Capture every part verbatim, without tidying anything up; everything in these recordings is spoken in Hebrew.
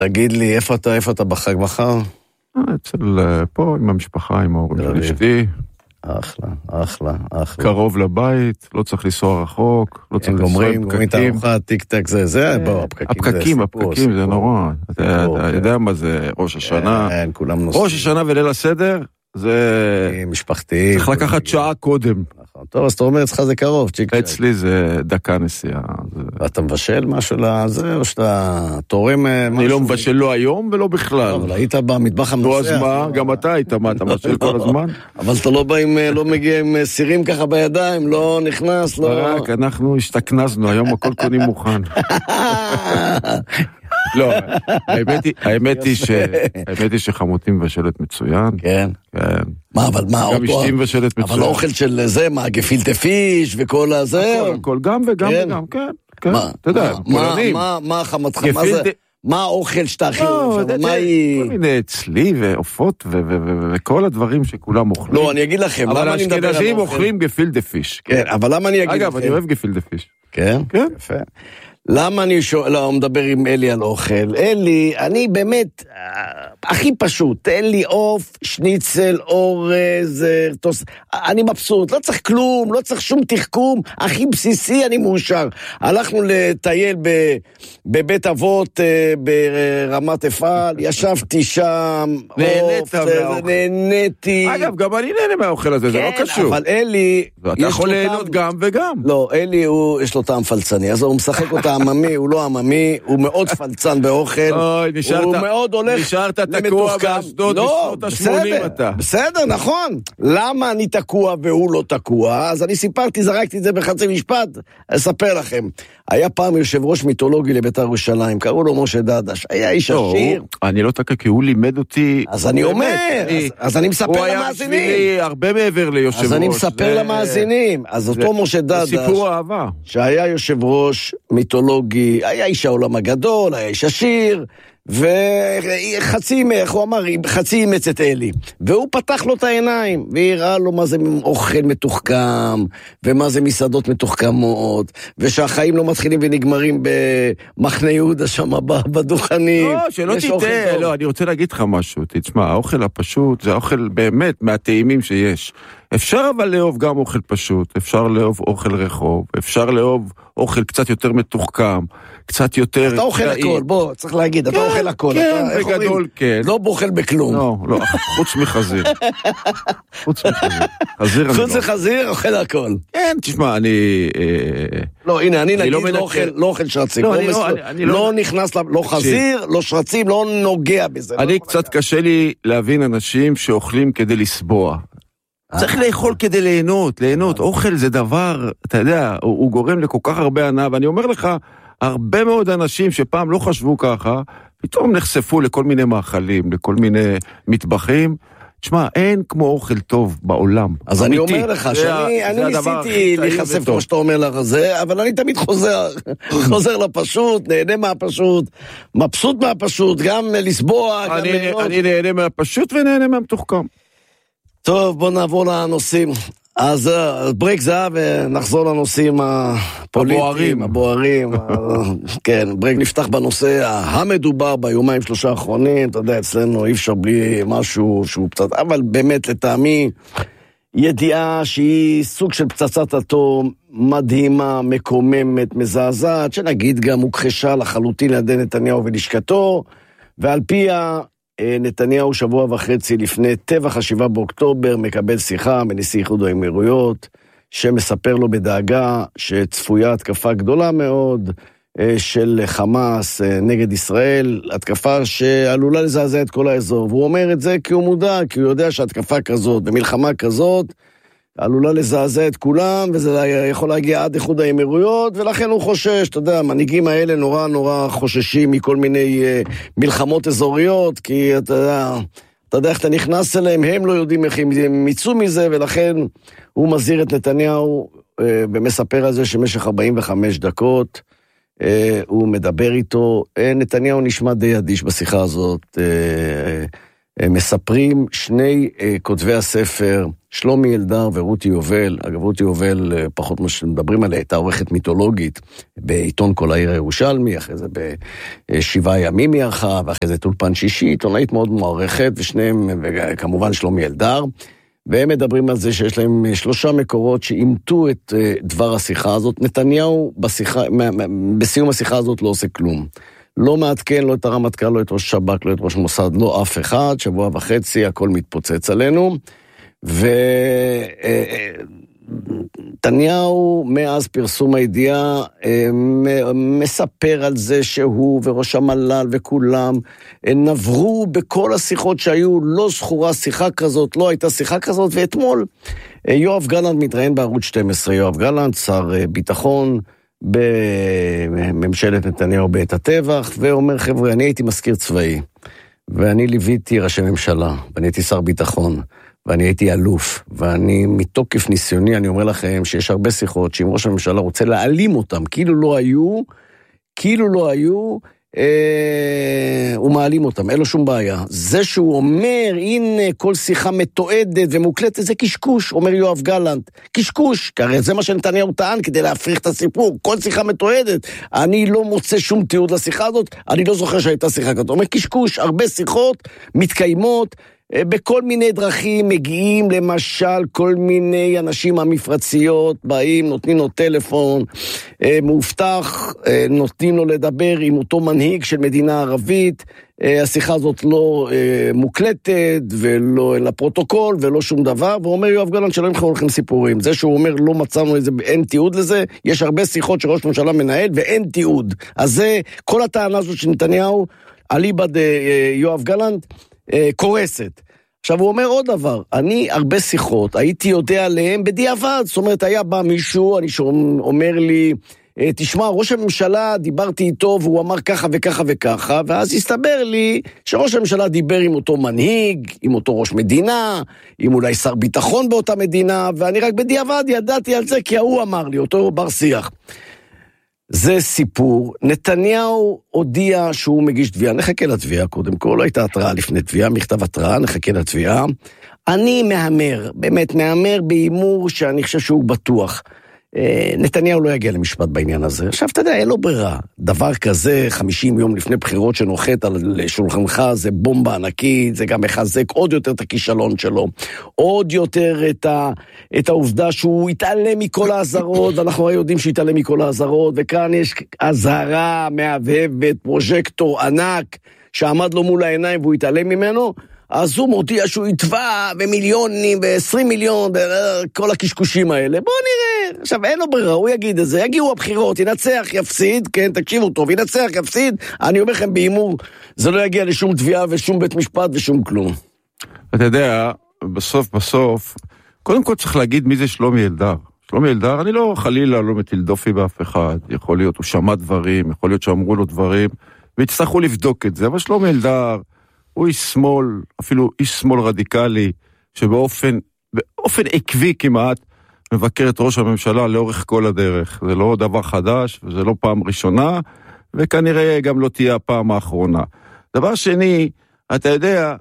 תגיד לי, איפה אתה, איפה אתה בחג מחר? אצל פה, עם המשפחה, עם ההורים של אשתי. אחלה, אחלה, אחלה. קרוב לבית, לא צריך לנסוע רחוק, לא צריך לנסוע עם פקקים. גומרים את הארוחה, טיק טק זה, זה, בוא, הפקקים זה הפקקים, הפקקים זה נורא. אתה יודע מה זה ראש השנה. ראש השנה וליל הסדר, זה... משפחתי. צריך לקחת שעה קודם. טוב, אז אתה אומר, אצלך זה קרוב, צ'יק צ'ק. אצלי זה דקה נסיעה. ואתה מבשל משהו לזה, או שאתה תורם משהו? אני לא מבשל לא היום ולא בכלל. אבל היית במטבח המנוסח. נו, אז מה? גם אתה היית, מה? אתה מבשל כל הזמן? אבל אתה לא מגיע עם סירים ככה בידיים, לא נכנס, לא... רק, אנחנו השתכנזנו, היום הכל קונים מוכן. לא, האמת היא ש... האמת היא שחמותי מבשלת מצוין. כן. כן. מה, אבל מה, גם אשתי מבשלת מצוין. אבל אוכל של זה, מה, גפילטע פיש וכל הזה? הכל, הכל, גם וגם וגם, כן. כן, אתה יודע, פולנים. מה חמתך, מה זה? מה האוכל שאתה הכי אוהב? מה היא... כל מיני צלי ועופות וכל הדברים שכולם אוכלים. לא, אני אגיד לכם, למה אני מדבר על אוכל? אבל אשכנזים אוכלים גפילטע פיש. כן, אבל למה אני אגיד לכם? אגב, אני אוהב גפילטע פיש. כן? כן. יפה. למה אני שואל, לא, מדבר עם אלי על אוכל? אלי, אני באמת, הכי פשוט, תן לי עוף, שניצל, אורז, תוס... אני מבסוט, לא צריך כלום, לא צריך שום תחכום, הכי בסיסי, אני מאושר. הלכנו לטייל ב... בבית אבות, ברמת אפעל, ישבתי שם, נהנית מהאוכל. נהניתי. אגב, גם אני נהנה מהאוכל הזה, זה לא קשור. אבל אלי... אתה יכול ליהנות גם וגם. לא, אלי, יש לו טעם פלצני, אז הוא משחק אותה עממי, הוא לא עממי, הוא מאוד פלצן באוכל, הוא מאוד הולך נשארת תקוע באשדוד בשנות ה-שמונים אתה. בסדר, נכון. למה אני תקוע והוא לא תקוע? אז אני סיפרתי, זרקתי את זה בחצי משפט, אספר לכם. היה פעם יושב ראש מיתולוגי לבית"ר ירושלים, קראו לו משה דדש, היה איש עשיר. אני לא תקע, כי הוא לימד אותי... אז אני אומר, אז אני מספר למאזינים. הוא היה בשבילי הרבה מעבר ליושב ראש. אז אני מספר למאזינים. אז אותו משה דדש, סיפור אהבה. שהיה יושב ראש מיתולוגי, היה איש העולם הגדול, היה איש עשיר, וחצי, איך הוא אמר, חצי אימץ את אלי. והוא פתח לו את העיניים, והראה לו מה זה אוכל מתוחכם, ומה זה מסעדות מתוחכמות, ושהחיים לא מתחילים ונגמרים במחנה יהודה שם בדוכנים. לא, שלא תיתה, לא, אני רוצה להגיד לך משהו, תשמע, האוכל הפשוט זה האוכל באמת מהטעימים שיש. אפשר אבל לאהוב גם אוכל פשוט, אפשר לאהוב אוכל רחוב, אפשר לאהוב אוכל קצת יותר מתוחכם, קצת יותר... אתה אוכל הכל, בוא, צריך להגיד, אתה אוכל הכל. כן, בגדול, כן. לא בוכל בכלום. לא, לא, חוץ מחזיר. חוץ מחזיר. חוץ מחזיר, אוכל הכל. כן, תשמע, אני... לא, הנה, אני נגיד לא אוכל שרצים. לא נכנס, לא חזיר, לא שרצים, לא נוגע בזה. אני קצת קשה לי להבין אנשים שאוכלים כדי לסבוע. צריך לאכול כדי ליהנות, ליהנות. אוכל זה דבר, אתה יודע, הוא, הוא גורם לכל כך הרבה הנאה, ואני אומר לך, הרבה מאוד אנשים שפעם לא חשבו ככה, פתאום נחשפו לכל מיני מאכלים, לכל מיני מטבחים. תשמע, אין כמו אוכל טוב בעולם. אז אני אומר לך, שאני ניסיתי להיחשף כמו שאתה אומר לך זה, אבל אני תמיד חוזר, חוזר לפשוט, נהנה מהפשוט, מבסוט מהפשוט, גם לסבוע, גם ליהנות. אני נהנה מהפשוט ונהנה מהמתוחכם. טוב, בוא נעבור לנושאים. אז ברייק זהב ונחזור לנושאים הפוליטיים, הבוערים. כן, ברייק נפתח בנושא המדובר ביומיים שלושה האחרונים. אתה יודע, אצלנו אי אפשר בלי משהו שהוא פצצה, אבל באמת לטעמי ידיעה שהיא סוג של פצצת אטום מדהימה, מקוממת, מזעזעת, שנגיד גם הוכחשה לחלוטין לידי נתניהו ולשכתו, ועל פיה נתניהו שבוע וחצי לפני טבח השבעה באוקטובר מקבל שיחה מנשיא איחוד האמירויות שמספר לו בדאגה שצפויה התקפה גדולה מאוד של חמאס נגד ישראל, התקפה שעלולה לזעזע את כל האזור, והוא אומר את זה כי הוא מודע, כי הוא יודע שהתקפה כזאת במלחמה כזאת עלולה לזעזע את כולם, וזה יכול להגיע עד איחוד האמירויות, ולכן הוא חושש, אתה יודע, המנהיגים האלה נורא נורא חוששים מכל מיני uh, מלחמות אזוריות, כי אתה יודע, אתה יודע איך אתה נכנס אליהם, הם לא יודעים איך הם יצאו מזה, ולכן הוא מזהיר את נתניהו, uh, ומספר על זה שמשך ארבעים וחמש דקות, uh, הוא מדבר איתו, uh, נתניהו נשמע די אדיש בשיחה הזאת, uh, uh, מספרים שני uh, כותבי הספר, שלומי אלדר ורותי יובל, אגב רותי יובל, פחות מה שמדברים עליה, הייתה עורכת מיתולוגית בעיתון כל העיר הירושלמי, אחרי זה בשבעה ימים היא ערכה, ואחרי זה אולפן שישי, עיתונאית מאוד מוערכת, ושניהם, וכמובן שלומי אלדר, והם מדברים על זה שיש להם שלושה מקורות שאימתו את דבר השיחה הזאת. נתניהו בשיחה, בסיום השיחה הזאת לא עושה כלום. לא מעדכן, לא את הרמטכ"ל, לא את ראש שב"כ, לא את ראש מוסד, לא אף אחד, שבוע וחצי, הכל מתפוצץ עלינו. ונתניהו מאז פרסום הידיעה מספר על זה שהוא וראש המל"ל וכולם נברו בכל השיחות שהיו, לא זכורה שיחה כזאת, לא הייתה שיחה כזאת, ואתמול יואב גלנט מתראיין בערוץ שתים עשרה, יואב גלנט, שר ביטחון בממשלת נתניהו בעת הטבח, ואומר, חבר'ה, אני הייתי מזכיר צבאי, ואני ליוויתי ראשי ממשלה, ואני הייתי שר ביטחון, ואני הייתי אלוף, ואני מתוקף ניסיוני, אני אומר לכם שיש הרבה שיחות שאם ראש הממשלה רוצה להעלים אותם, כאילו לא היו, כאילו לא היו, אה, הוא מעלים אותם, אין לו שום בעיה. זה שהוא אומר, הנה כל שיחה מתועדת ומוקלטת, זה קשקוש, אומר יואב גלנט, קשקוש, כי הרי זה מה שנתניהו טען כדי להפריך את הסיפור, כל שיחה מתועדת, אני לא מוצא שום תיעוד לשיחה הזאת, אני לא זוכר שהייתה שיחה כזאת, אומר קשקוש, הרבה שיחות מתקיימות, בכל מיני דרכים מגיעים, למשל, כל מיני אנשים המפרציות, באים, נותנים לו טלפון, מובטח, נותנים לו לדבר עם אותו מנהיג של מדינה ערבית, השיחה הזאת לא מוקלטת, ולא לפרוטוקול, ולא שום דבר, ואומר יואב גלנט שלא ימחרו לכם סיפורים. זה שהוא אומר לא מצאנו איזה, אין תיעוד לזה, יש הרבה שיחות שראש ממשלה מנהל, ואין תיעוד. אז זה, כל הטענה הזאת של נתניהו, אליבא יואב גלנט, קורסת. עכשיו הוא אומר עוד דבר, אני הרבה שיחות, הייתי יודע עליהם בדיעבד, זאת אומרת היה בא מישהו, אני אומר לי, תשמע ראש הממשלה דיברתי איתו והוא אמר ככה וככה וככה, ואז הסתבר לי שראש הממשלה דיבר עם אותו מנהיג, עם אותו ראש מדינה, עם אולי שר ביטחון באותה מדינה, ואני רק בדיעבד ידעתי על זה כי הוא אמר לי, אותו בר שיח. זה סיפור, נתניהו הודיע שהוא מגיש תביעה, נחכה לתביעה קודם כל, הייתה התראה לפני תביעה, מכתב התראה, נחכה לתביעה, אני מהמר, באמת מהמר באימור שאני חושב שהוא בטוח, נתניהו לא יגיע למשפט בעניין הזה, עכשיו אתה יודע, אין לו ברירה, דבר כזה חמישים יום לפני בחירות שנוחת על שולחנך, זה בומבה ענקית, זה גם מחזק עוד יותר את הכישלון שלו, עוד יותר את, ה, את העובדה שהוא יתעלם מכל ההזרות, ואנחנו יודעים שיתעלם מכל ההזרות, וכאן יש הזהרה מהבהבת, פרוז'קטור ענק, שעמד לו מול העיניים והוא יתעלם ממנו, אז הוא מודיע שהוא יתבע במיליונים, ב-עשרים מיליון, בכל הקשקושים האלה. בואו נראה. עכשיו, אין לו ברירה, הוא יגיד את זה. יגיעו הבחירות, ינצח, יפסיד, כן, תקשיבו טוב, ינצח, יפסיד. אני אומר לכם באימור, זה לא יגיע לשום תביעה ושום בית משפט ושום כלום. אתה יודע, בסוף בסוף, קודם כל צריך להגיד מי זה שלומי אלדר. שלומי אלדר, אני לא חלילה, לא מטיל דופי באף אחד. יכול להיות, הוא שמע דברים, יכול להיות שאמרו לו דברים, והצטרכו לבדוק את זה. אבל שלומי אלדר, הוא איש שמאל, אפילו איש שמאל רדיקלי, שבאופן, באופן עקבי כמעט, מבקר את ראש הממשלה לאורך כל הדרך. זה לא דבר חדש, וזה לא פעם ראשונה, וכנראה גם לא תהיה הפעם האחרונה. דבר שני, אתה יודע,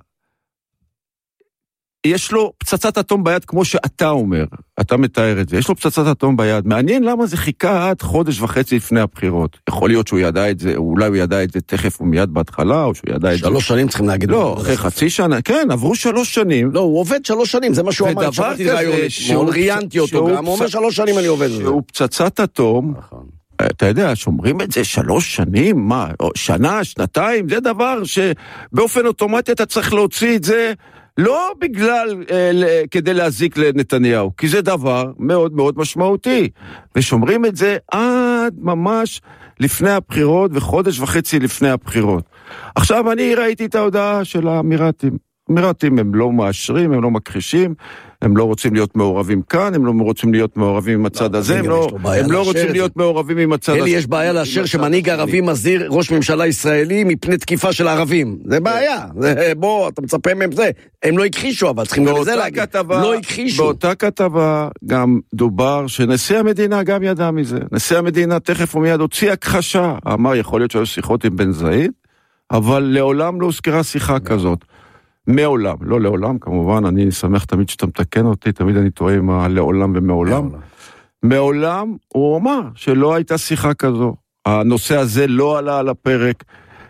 יש לו פצצת אטום ביד, כמו שאתה אומר, אתה מתאר את זה, יש לו פצצת אטום ביד, מעניין למה זה חיכה עד חודש וחצי לפני הבחירות, יכול להיות שהוא ידע את זה, אולי הוא ידע את זה תכף ומיד בהתחלה, או שהוא ידע את זה. שלוש שנים צריכים להגיד. לא, אחרי חצי שנה, כן, עברו שלוש שנים. לא, הוא עובד שלוש שנים, זה מה שהוא אמר, שמעתי רעיון, ראיינתי אותו גם, הוא אומר שלוש שנים אני עובד. שהוא פצצת אטום, אתה יודע, שומרים את זה שלוש שנים, מה, שנה, שנתיים, זה דבר שבאופן אוטומטי אתה צריך להוציא את זה, לא בגלל, אה, כדי להזיק לנתניהו, כי זה דבר מאוד מאוד משמעותי, ושומרים את זה עד ממש לפני הבחירות, וחודש וחצי לפני הבחירות. עכשיו אני ראיתי את ההודעה של האמירתים, האמירתים הם לא מאשרים, הם לא מכחישים, הם לא רוצים להיות מעורבים כאן, הם לא רוצים להיות מעורבים עם הצד הזה, הם לא, הם לא רוצים להיות מעורבים עם הצד הזה. אלי, יש בעיה לאשר שמנהיג ערבי מזהיר ראש ממשלה ישראלי מפני תקיפה של הערבים. זה בעיה. בוא, אתה מצפה מהם זה. הם לא הכחישו, אבל צריכים גם לזה להגיד. לא הכחישו. באותה כתבה גם דובר שנשיא המדינה גם ידע מזה. נשיא המדינה תכף ומיד הוציא הכחשה. אמר, יכול להיות שהיו שיחות עם בן זעיד, אבל לעולם לא הוזכרה שיחה כזאת. מעולם, לא לעולם כמובן, אני שמח תמיד שאתה מתקן אותי, תמיד אני טועה עם הלעולם ומעולם. מעולם הוא אומר שלא הייתה שיחה כזו, הנושא הזה לא עלה על הפרק,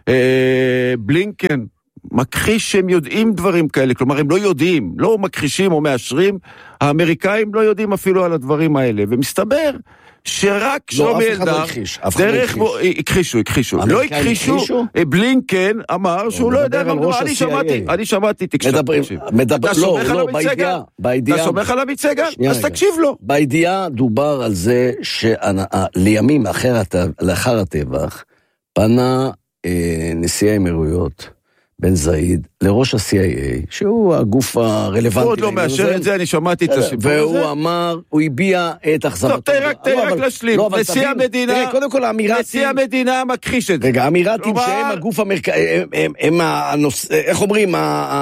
בלינקן מכחיש שהם יודעים דברים כאלה, כלומר הם לא יודעים, לא מכחישים או מאשרים, האמריקאים לא יודעים אפילו על הדברים האלה, ומסתבר שרק שלומי אלדר, דרך, הכחישו, הכחישו, לא הכחישו, בלינקן אמר שהוא לא יודע, אני שמעתי, אני שמעתי, מדברים, לא, לא, בידיעה, אתה סומך על המצגה? אז תקשיב לו. בידיעה דובר על זה שלימים לאחר הטבח, פנה נשיא האמירויות, בן זאיד, לראש ה-סי איי איי, שהוא הגוף הרלוונטי. הוא עוד לא מאשר את זה, אני שמעתי את הסיפור הזה. והוא אמר, הוא הביע את אכזבתו. תראה רק להשלים, נשיא המדינה, תראה, קודם כל האמירתים, נשיא המדינה מכחיש את זה. רגע, האמירתים שהם הגוף המרכזי, הם הנושא, איך אומרים,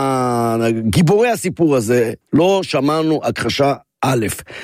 גיבורי הסיפור הזה, לא שמענו הכחשה א',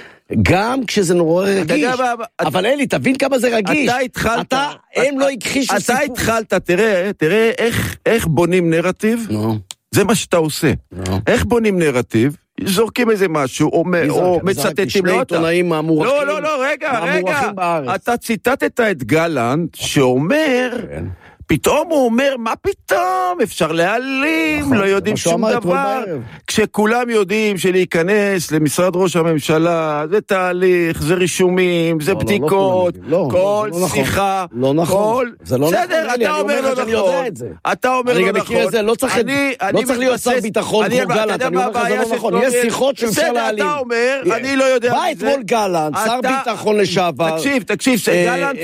גם כשזה נורא רגיש, אבל אלי, תבין כמה זה רגיש. אתה התחלת, הם לא הכחישו סיפור. אתה התחלת, תראה, תראה איך בונים נרטיב, זה מה שאתה עושה. איך בונים נרטיב, זורקים איזה משהו, או מצטטים לו אותה. לא, לא, לא, רגע, רגע, אתה ציטטת את גלנט, שאומר, פתאום הוא אומר, מה פתאום, אפשר להעלים, לא יודעים שום דבר, כשכולם יודעים שלהיכנס למשרד ראש הממשלה, זה תהליך, זה רישומים, זה בדיקות, כל שיחה, כל, בסדר, אתה אומר לא נכון, אתה אומר לא נכון, לא צריך להיות שר ביטחון כמו גלנט, אני אומר לך זה לא נכון, יש שיחות שאפשר להעלים. אתה אומר, אני לא יודע בא אתמול גלנט, שר ביטחון לשעבר, תקשיב, תקשיב, גלנט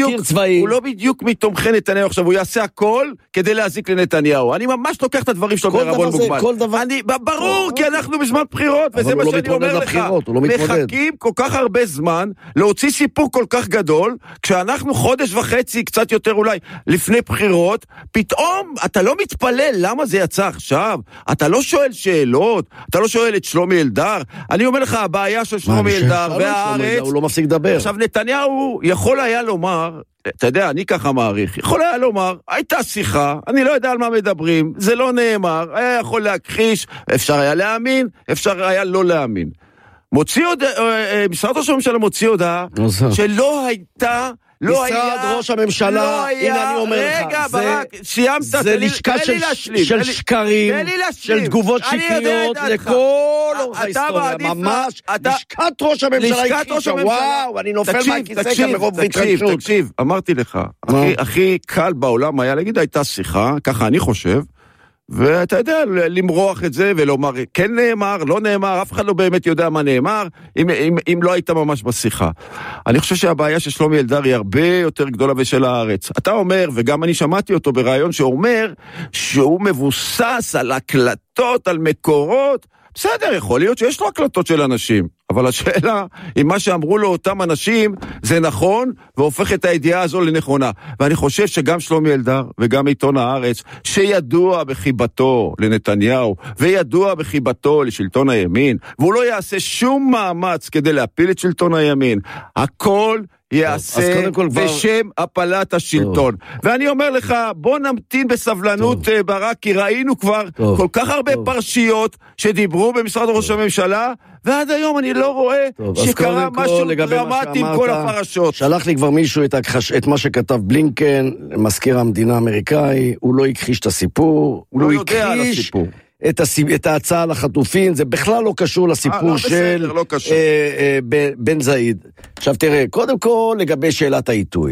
הוא לא בדיוק מתומכי נתניהו עכשיו, הוא יעשה הכל כדי להזיק לנתניהו. אני ממש לוקח את הדברים שלו בערבון מוגבל. כל דבר... אני, ברור, כי אנחנו בזמן בחירות, וזה מה שאני אומר לך. מחכים כל כך הרבה זמן להוציא סיפור כל כך גדול, כשאנחנו חודש וחצי, קצת יותר אולי, לפני בחירות, פתאום אתה לא מתפלל למה זה יצא עכשיו. אתה לא שואל שאלות, אתה לא שואל את שלומי אלדר. אני אומר לך, הבעיה של שלומי אלדר והארץ... הוא לא מפסיק לדבר. עכשיו, נתניהו יכול היה לומר... אתה יודע, אני ככה מעריך, יכול היה לומר, הייתה שיחה, אני לא יודע על מה מדברים, זה לא נאמר, היה יכול להכחיש, אפשר היה להאמין, אפשר היה לא להאמין. מוציא עוד, משרד ראש הממשלה מוציא הודעה, שלא הייתה, לא היה, משרד ראש הממשלה, הנה אני אומר לך, רגע, ברק, סיימת, זה לשכה של שקרים, של תגובות שקריות, לכל אורך ההיסטוריה, ממש, לשכת ראש הממשלה הכחישה, וואו, אני נופל מהכיסא כאן מרוב והתרגשות. תקשיב, אמרתי לך, הכי קל בעולם היה להגיד, הייתה שיחה, ככה אני חושב, ואתה יודע, למרוח את זה ולומר, כן נאמר, לא נאמר, אף אחד לא באמת יודע מה נאמר, אם, אם, אם לא היית ממש בשיחה. אני חושב שהבעיה של שלומי אלדר היא הרבה יותר גדולה ושל הארץ. אתה אומר, וגם אני שמעתי אותו ברעיון שאומר, שהוא מבוסס על הקלטות, על מקורות, בסדר, יכול להיות שיש לו הקלטות של אנשים, אבל השאלה, אם מה שאמרו לו אותם אנשים, זה נכון, והופך את הידיעה הזו לנכונה. ואני חושב שגם שלומי אלדר, וגם עיתון הארץ, שידוע בחיבתו לנתניהו, וידוע בחיבתו לשלטון הימין, והוא לא יעשה שום מאמץ כדי להפיל את שלטון הימין. הכל יעשה בשם הפלת השלטון. ואני אומר לך, בוא נמתין בסבלנות ברק, כי ראינו כבר כל כך הרבה פרשיות שדיברו במשרד ראש הממשלה, ועד היום אני לא רואה שקרה משהו דרמטי עם כל הפרשות. שלח לי כבר מישהו את מה שכתב בלינקן, מזכיר המדינה האמריקאי, הוא לא הכחיש את הסיפור, הוא לא יודע על הסיפור. את, הסיב... את ההצעה לחטופים, זה בכלל לא קשור לסיפור 아, לא של בסדר, לא קשור. אה, אה, בן זאיד. עכשיו תראה, קודם כל לגבי שאלת העיתוי,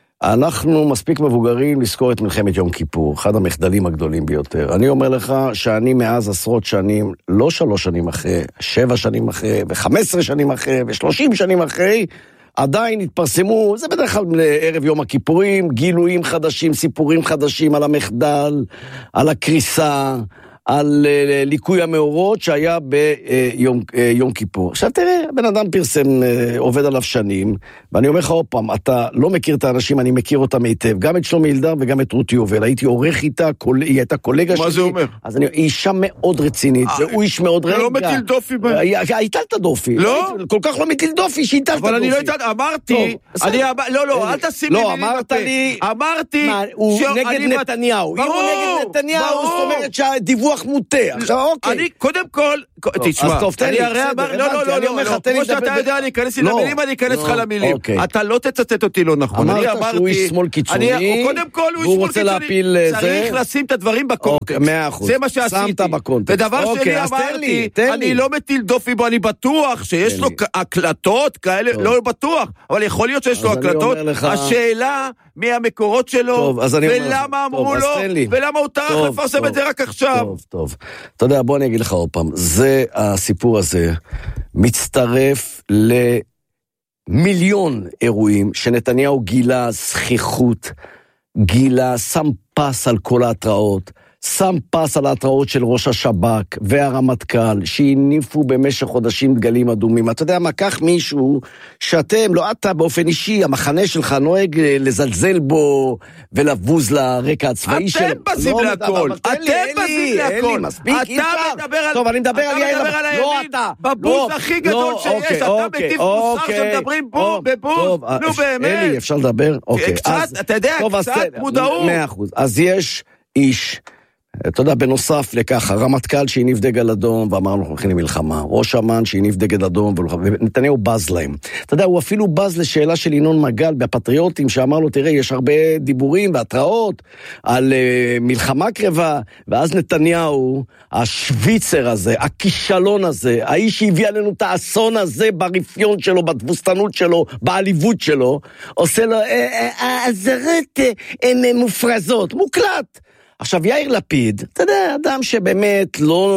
אנחנו מספיק מבוגרים לזכור את מלחמת יום כיפור, אחד המחדלים הגדולים ביותר. אני אומר לך שאני מאז עשרות שנים, לא שלוש שנים אחרי, שבע שנים אחרי, וחמש עשרה שנים אחרי, ושלושים שנים אחרי, עדיין התפרסמו, זה בדרך כלל לערב יום הכיפורים, גילויים חדשים, סיפורים חדשים על המחדל, על הקריסה, על uh, ליקוי המאורות שהיה ביום uh, יום כיפור. עכשיו תראה, בן אדם פרסם, uh, עובד עליו שנים, ואני אומר לך עוד פעם, אתה לא מכיר את האנשים, אני מכיר אותם היטב, גם את שלומי אלדר וגם את רותי יובל, הייתי עורך איתה, קול... היא הייתה קולגה שלי. מה זה אומר? אז אני, היא אישה מאוד רצינית, 아, והוא איש מאוד רגע. לא מטיל דופי בה. היטלת דופי. לא? כל כך לא מטיל דופי, שהיטלת דופי. אבל אני לא היטלת, אמרתי, אני, לא, לא, אל תשים לי. לא, אמרת לי, אמרתי, הוא נגד נתניהו. אם הוא נגד נתניהו, זאת אומרת שהדיווח ניתוח מוטה. עכשיו, אוקיי. אני, קודם כל, תשמע, אני הרי אמר, לא, לא, לא, לא, כמו שאתה יודע, אני אכנס לי למילים, אני אכנס לך למילים. אתה לא תצטט אותי לא נכון. אמרת שהוא איש שמאל קיצוני, קודם כל הוא איש והוא שמאל רוצה להפיל קיצוני. צריך לשים את הדברים בקונטקסט. מאה אחוז. זה מה שעשיתי. ודבר שני אמרתי, אני לא מטיל דופי בו, אני בטוח שיש לו הקלטות כאלה, לא בטוח, אבל יכול להיות שיש לו הקלטות. השאלה מי המקורות שלו, ולמה אמרו לו, ולמה הוא טרח לפרסם את זה רק עכשיו. טוב, טוב. אתה יודע, בוא אני אגיד לך עוד פעם, זה, הסיפור הזה, מצטרף למיליון אירועים, שנתניהו גילה זכיחות, גילה, שם פס על כל ההתראות, שם פס על ההתראות של ראש השב"כ והרמטכ"ל, שהניפו במשך חודשים דגלים אדומים. אתה יודע מה, כך מישהו שאתם, לא אתה באופן אישי, המחנה שלך נוהג לזלזל בו ולבוז לרקע הצבאי שלו. אתם בזים להכל, אתם בזים להכל. אתה מדבר על... טוב, אני מדבר על יאיר, לא אתה. בבוז הכי גדול שיש, אתה מטיף מוסר שמדברים בו, בבוז, נו באמת. אלי, אפשר לדבר? קצת, אתה יודע, קצת מודעות. מאה אחוז. אז יש איש... אתה יודע, בנוסף לכך, הרמטכ"ל שהניף דגל אדום, ואמרנו, אנחנו הולכים למלחמה, ראש אמ"ן שהניף דגל אדום, ונתניהו בז להם. אתה יודע, הוא אפילו בז לשאלה של ינון מגל, בפטריוטים, שאמר לו, תראה, יש הרבה דיבורים והתראות על uh, מלחמה קרבה, ואז נתניהו, השוויצר הזה, הכישלון הזה, האיש שהביא עלינו את האסון הזה, ברפיון שלו, בתבוסתנות שלו, בעליבות שלו, עושה לו, הזרות הן מופרזות, מוקלט. עכשיו, יאיר לפיד, אתה יודע, אדם שבאמת לא,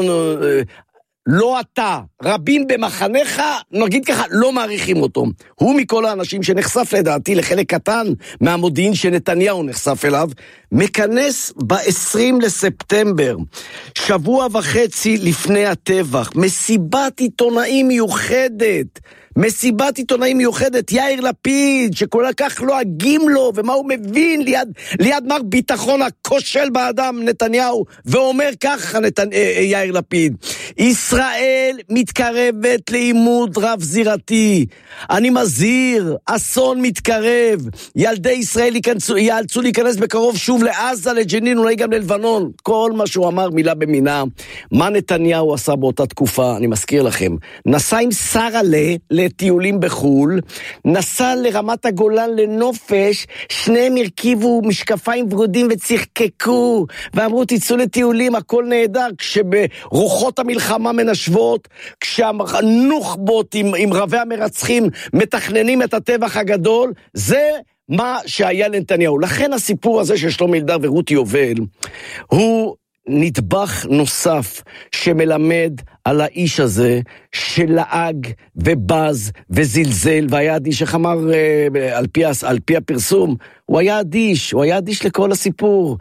לא אתה, רבים במחנך, נגיד ככה, לא מעריכים אותו. הוא מכל האנשים שנחשף לדעתי לחלק קטן מהמודיעין שנתניהו נחשף אליו, מכנס ב-עשרים לספטמבר, שבוע וחצי לפני הטבח, מסיבת עיתונאים מיוחדת, מסיבת עיתונאים מיוחדת, יאיר לפיד, שכל כך לא אגים לו, ומה הוא מבין ליד, ליד מר ביטחון הכושל באדם נתניהו, ואומר ככה נתנ... יאיר לפיד, ישראל מתקרבת לעימות רב זירתי, אני מזהיר, אסון מתקרב, ילדי ישראל ייכנסו, יאלצו להיכנס בקרוב שוב לעזה, לג'נין, אולי גם ללבנון, כל מה שהוא אמר מילה במינה. מה נתניהו עשה באותה תקופה, אני מזכיר לכם, נסע עם שרה ל... לטיולים בחול, נסע לרמת הגולן לנופש, שניהם הרכיבו משקפיים ורודים וצחקקו, ואמרו תצאו לטיולים, הכל נהדר, כשברוחות המלחמה מנשבות, כשהנוח'בות עם, עם רבי המרצחים מתכננים את הטבח הגדול, זה מה שהיה לנתניהו. לכן הסיפור הזה של שלומי אלדר ורותי יובל, הוא נדבך נוסף שמלמד על האיש הזה שלעג ובז וזלזל, והיה אדיש, איך אמר על פי, על פי הפרסום, הוא היה אדיש, הוא היה אדיש לכל הסיפור.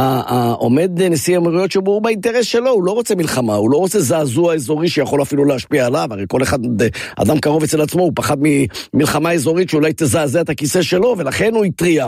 עומד נשיא האמירויות שהוא באינטרס שלו, הוא לא רוצה מלחמה, הוא לא רוצה זעזוע אזורי שיכול אפילו להשפיע עליו, הרי כל אחד, אדם קרוב אצל עצמו, הוא פחד ממלחמה אזורית שאולי תזעזע את הכיסא שלו, ולכן הוא התריע.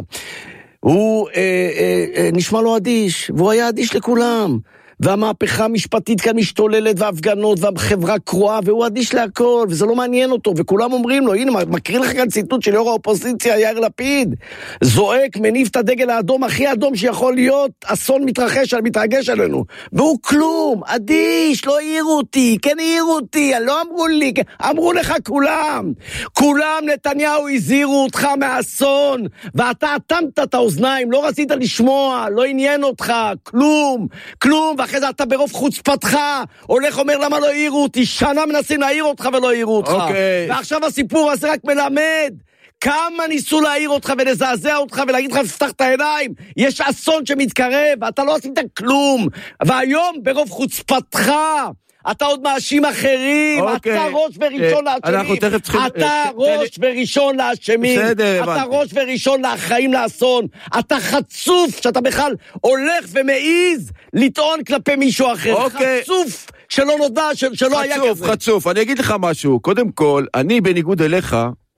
הוא אה, אה, אה, נשמע לו אדיש, והוא היה אדיש לכולם, והמהפכה המשפטית כאן משתוללת, והפגנות, והחברה קרואה, והוא אדיש להכל, וזה לא מעניין אותו, וכולם אומרים לו, הנה, מקריא לך כאן ציטוט של יו"ר האופוזיציה, יאיר לפיד, זועק, מניף את הדגל האדום, הכי אדום שיכול להיות, אסון מתרחש, מתרגש עלינו, והוא כלום, אדיש, לא העירו אותי, כן העירו אותי, לא אמרו לי, אמרו לך כולם, כולם נתניהו הזהירו אותך מהאסון, ואתה אטמת את האוזניים, לא רצית לשמוע, לא עניין אותך, כלום, כלום, ואחרי זה אתה ברוב חוצפתך הולך אומר למה לא העירו אותי, שנה מנסים להעיר אותך ולא העירו אותך. okay. ועכשיו הסיפור הזה רק מלמד כמה ניסו להעיר אותך ולזעזע אותך ולהגיד לך תפתח את העיניים, יש אסון שמתקרב ואתה לא עשית כלום, והיום ברוב חוצפתך אתה עוד מאשים אחרים, okay. אתה ראש וראשון okay. לאשמים, צריכים... אתה ראש תן... וראשון לאשמים, בסדר, אתה ראש וראשון לאחראים לאסון, אתה חצוף שאתה בכלל הולך ומעיז לטעון כלפי מישהו אחר, okay. חצוף שלא נודע, של, שלא חצוף, היה כזה. חצוף, אני אגיד לך משהו, קודם כל, אני בניגוד אליך,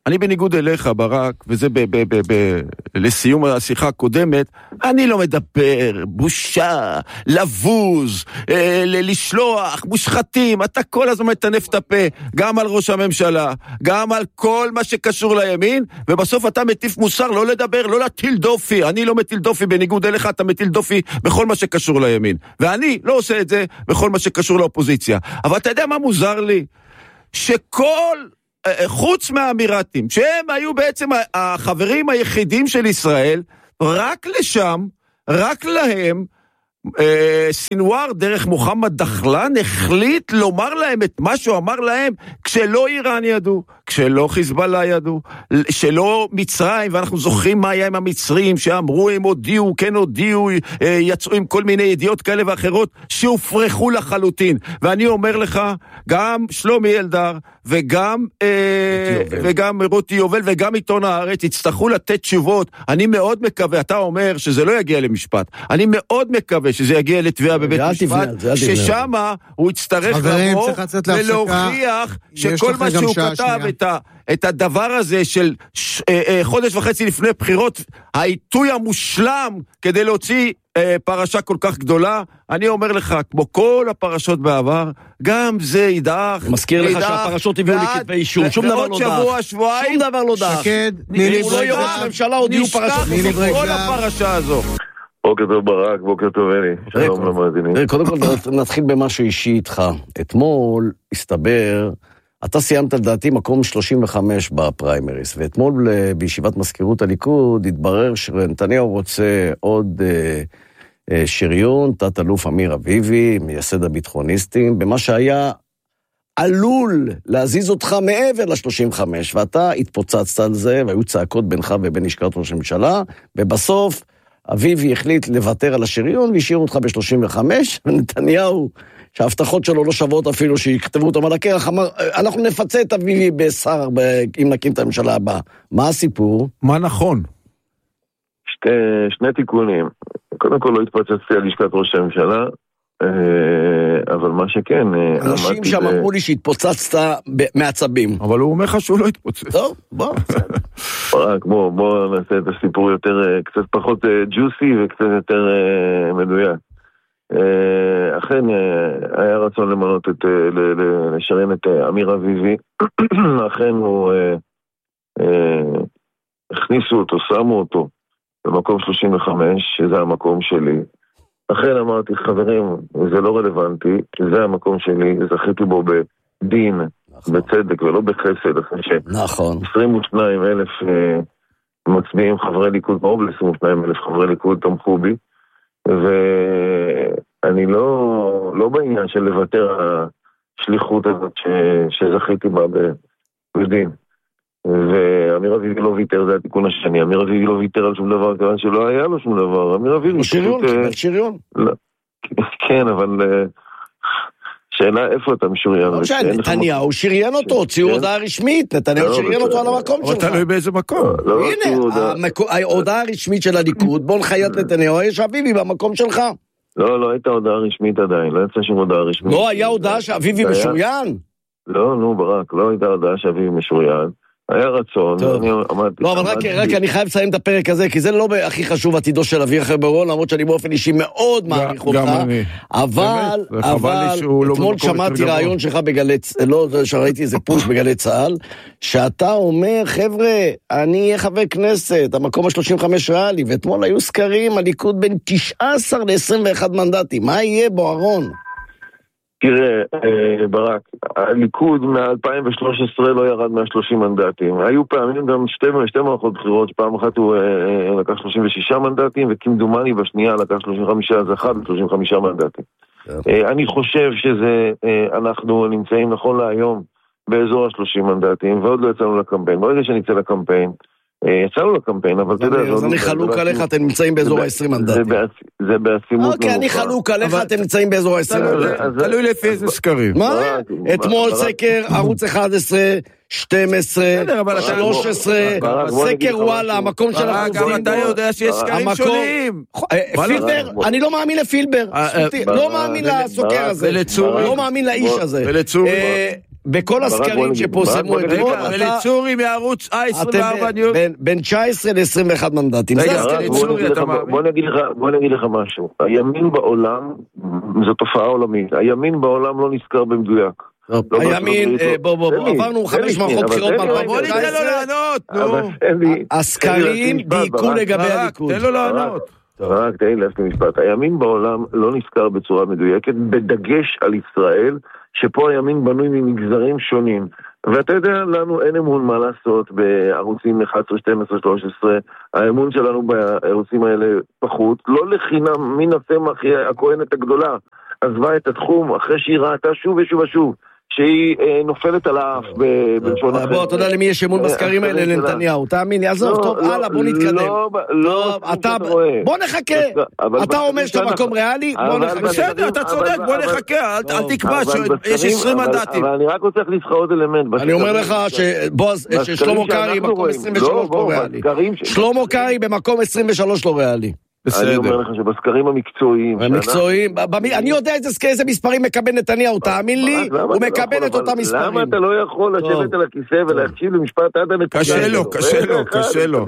אני בניגוד אליך, ברק, וזה ב- ב- ב- ב- לסיום השיחה הקודמת, אני לא מדבר, בושה, לבוז, אה, לשלוח, מושחתים, אתה כל הזמן מטנף את הפה, גם על ראש הממשלה, גם על כל מה שקשור לימין, ובסוף אתה מטיף מוסר, לא לדבר, לא להטיל דופי, אני לא מטיל דופי, בניגוד אליך אתה מטיל דופי בכל מה שקשור לימין, ואני לא עושה את זה בכל מה שקשור לאופוזיציה, אבל אתה יודע מה מוזר לי? שכל... חוץ מהאמירתים, שהם היו בעצם החברים היחידים של ישראל, רק לשם, רק להם, אה, סינואר דרך מוחמד דחלן החליט לומר להם את מה שהוא אמר להם, כשלא איראן ידעו, כשלא חיזבאללה ידעו, שלא מצרים, ואנחנו זוכרים מה היה עם המצרים, שאמרו הם הודיעו, כן הודיעו, אה, יצאו עם כל מיני ידיעות כאלה ואחרות, שהופרחו לחלוטין. ואני אומר לך, גם שלומי אלדר, וגם, אה, וגם רותי יובל, וגם עיתון הארץ, יצטרכו לתת תשובות. אני מאוד מקווה, אתה אומר שזה לא יגיע למשפט, אני מאוד מקווה שזה יגיע לתביעה בבית משפט, ששם הוא יצטרך לבוא ולהוכיח שכל מה שהוא כתב את, ה, את הדבר הזה של ש, אה, אה, חודש וחצי לפני בחירות, העיתוי המושלם כדי להוציא אה, פרשה כל כך גדולה, אני אומר לך, כמו כל הפרשות בעבר, גם זה ידח. מזכיר לך שהפרשות הביאו לכתבי אישום, שום דבר לא דח. שבוע, שבועיים, שום דבר לא דח. שקד, נילי ברגע, הממשלה הודיעו פרשות. נשכח כל הפרשה הזו. בוקר טוב ברק, בוקר טוב אלי, שלום למאזינים. קודם כל נתחיל במשהו אישי איתך. אתמול הסתבר, אתה סיימת לדעתי מקום שלושים וחמש בפריימריס, ואתמול בישיבת מזכירות הליכוד התברר שנתניהו רוצה עוד שריון, תת אלוף אמיר אביבי, מייסד הביטחוניסטים, במה שהיה עלול להזיז אותך מעבר ל-שלושים וחמש, ואתה התפוצצת על זה, והיו צעקות בינך ובין לשכת ראש הממשלה, ובסוף אביבי החליט לוותר על השריון, והשאיר אותך ב-שלושים וחמש, ונתניהו, שההבטחות שלו לא שוות אפילו שיכתבו אותם על הקרח, אמר, אנחנו נפצה את אביבי בשר, אם נקים את הממשלה הבאה. מה הסיפור? מה נכון? שתי, שני תיקונים. קודם כל לא התפוצצתי על לשכת ראש הממשלה, אבל מה שכן... אנשים שם אמרו לי שהתפוצצת מעצבים. אבל הוא אומר לך שהוא לא התפוצץ. טוב, בוא. רק בוא, בוא נעשה את הסיפור יותר, קצת פחות ג'וסי וקצת יותר מדויק. אכן היה רצון למנות את, לשרן את אמיר אביבי. אכן הוא... הכניסו אותו, שמו אותו במקום שלושים וחמש, שזה המקום שלי. אכן אמרתי, חברים, זה לא רלוונטי, זה המקום שלי, זכיתי בו בדין, נכון. בצדק ולא בחסד, אחרי ש... נכון. עשרים ושניים אלף אה, מצביעים חברי ליכוד, קרוב ל-עשרים ושניים אלף חברי ליכוד תמכו בי, ואני לא, לא בעניין של לוותר השליחות הזאת ש, שזכיתי בה בדין. ואמיר אביבי לא ויתר, זה התיקון השני, אמיר אביבי לא ויתר על שום דבר, כיוון שלא היה לו שום דבר, אמיר אביבי... שריון, קיבל שריון. כן, אבל שאלה איפה אתה משוריין? נתניהו שריין אותו, הוציאו הודעה רשמית, נתניהו שריין אותו על המקום שלך. אבל תלוי באיזה מקום. הנה, ההודעה הרשמית של הליכוד, בוא נחיית נתניהו, יש אביבי במקום שלך. לא, לא הייתה הודעה רשמית עדיין, לא יצא שום הודעה רשמית. לא היה הודעה שאביבי משוריין? לא, נו ברק, לא הייתה הודעה שאביבי משוריין. היה רצון, אני אמרתי... לא, אבל רק אני חייב לסיים את הפרק הזה, כי זה לא הכי חשוב עתידו של אביר חברון, למרות שאני באופן אישי מאוד מעריך אותך, אבל, אבל, אתמול שמעתי רעיון שלך בגלי, לא, שראיתי איזה פוש בגלי צהל, שאתה אומר, חבר'ה, אני אהיה חבר כנסת, המקום ה-שלושים וחמש ריאלי, ואתמול היו סקרים, הליכוד בין תשע עשרה ל-עשרים ואחת מנדטים, מה יהיה בו, אהרון? תראה, ברק, הליכוד מ-אלפיים ושלוש עשרה לא ירד מה-שלושים מנדטים. היו פעמים גם שתי, שתי מערכות בחירות, פעם אחת הוא לקח שלושים ושישה מנדטים, וכמדומני בשנייה לקח שלושים וחמישה, אז אחד ב-שלושים וחמישה מנדטים. אני חושב שזה, אנחנו נמצאים נכון להיום באזור ה-שלושים מנדטים, ועוד לא יצאנו לקמפיין. ברגע שנצא לקמפיין, יצאנו לקמפיין, אבל אתה יודע... אז אני חלוק עליך, אתם נמצאים באזור ה-עשרים מנדטים. זה בעצימות... אוקיי, אני חלוק עליך, אתם נמצאים באזור ה-עשרים מנדטים. תלוי לפי איזה סקרים. מה? אתמול סקר, ערוץ אחד עשרה, שתים עשרה, שלוש עשרה, סקר וואלה, המקום של גם אתה יודע שיש סקרים שונים. פילבר, אני לא מאמין לפילבר. לא מאמין לסוקר הזה. לא מאמין לאיש הזה. בכל הסקרים שפורסמו אתמול, רגע, אליצורי מערוץ עשרים וארבע ניוז. בין תשע עשרה ל-עשרים ואחת מנדטים. רגע, אליצורי, אתה מאמין? בוא נגיד לך משהו. הימין בעולם, זו תופעה עולמית, הימין בעולם לא נזכר במדויק. הימין, בוא בוא בוא, עברנו חמש מערכות בחירות בוא ניתן לו לענות, נו. הסקרים דייקו לגבי הליכוד. תן לו לענות. רק תן לי להפתיע משפט. הימין בעולם לא נזכר בצורה מדויקת, בדגש על ישראל, שפה הימין בנוי ממגזרים שונים. ואתה יודע, לנו אין אמון מה לעשות בערוצים אחת עשרה, שתים עשרה, שלוש עשרה. האמון שלנו בערוצים האלה פחות. לא לחינם, מן הסמך הכהנת הגדולה עזבה את התחום אחרי שהיא ראתה שוב ושוב ושוב שהיא נופלת על האף בלשון אחר. בוא, אתה יודע למי יש אמון בסקרים האלה לנתניהו, תאמין לי, עזוב, טוב, הלאה, בוא נתקדם. לא, בוא נחכה. אתה אומר שאתה מקום ריאלי, בוא נחכה. בסדר, אתה צודק, בוא נחכה, אל תקבע שיש עשרים מנדטים. אבל אני רק רוצה להכניס לך עוד אלמנט. אני אומר לך שבועז, ששלמה קרעי במקום עשרים ושלוש לא ריאלי. שלמה קרעי במקום עשרים ושלוש לא ריאלי. אני אומר לך שבסקרים המקצועיים... המקצועיים, אני יודע איזה מספרים מקבל נתניהו, תאמין לי, הוא מקבל את אותם מספרים. למה אתה לא יכול לשבת על הכיסא ולהקשיב למשפט עד הנתניהו? קשה לו, קשה לו, קשה לו.